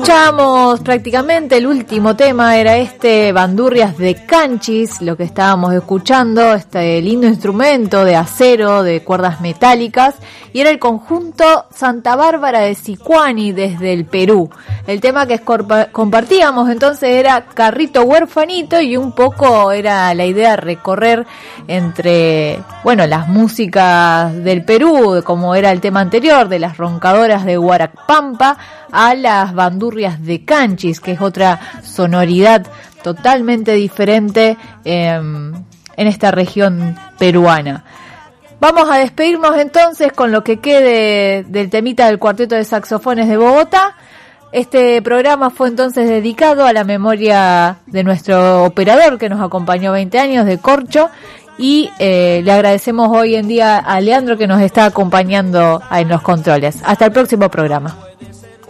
Escuchamos prácticamente el último tema, era Bandurrias de Canchis, lo que estábamos escuchando, este lindo instrumento de acero, de cuerdas metálicas, y era el conjunto Santa Bárbara de Sicuani desde el Perú. El tema que compartíamos entonces era Carrito Huerfanito, y un poco era la idea recorrer entre, las músicas del Perú, como era el tema anterior, de las roncadoras de Huarapampa, a las bandurrias de Canchis, que es otra sonoridad totalmente diferente en esta región peruana. Vamos a despedirnos entonces con lo que quede del temita del Cuarteto de Saxofones de Bogotá. Este programa fue entonces dedicado a la memoria de nuestro operador que nos acompañó 20 años, de Corcho, y le agradecemos hoy en día a Leandro que nos está acompañando en los controles. Hasta el próximo programa.